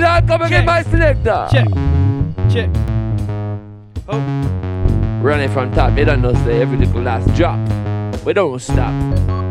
Start coming Check. in my selector. Check. Oh. Running from top, you don't know say every little last drop. We don't stop.